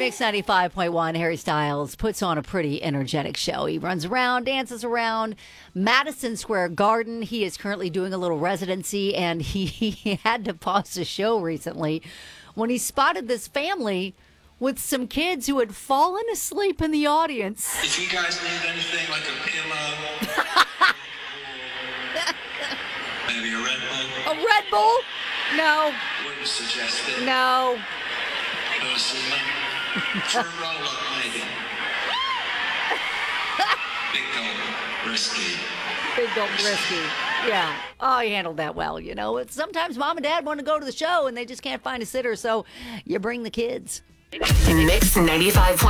Mix 95.1, Harry Styles puts on a pretty energetic show. He runs around, dances around Madison Square Garden. He is currently doing a little residency, and he had to pause the show recently when he spotted this family with some kids who had fallen asleep in the audience. If you guys need anything like a pillow, maybe a Red Bull. A Red Bull? No. Wouldn't suggest it. No. For a roll-up, maybe. Big gold, risky. Big gold risky. Yeah. Oh, he handled that well, you know. Sometimes mom and dad want to go to the show and they just can't find a sitter, so you bring the kids. Mix 95.